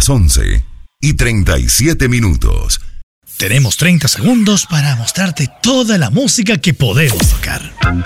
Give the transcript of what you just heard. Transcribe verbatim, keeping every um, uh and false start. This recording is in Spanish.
las once y treinta y siete minutos. Tenemos treinta segundos para mostrarte toda la música que podemos tocar.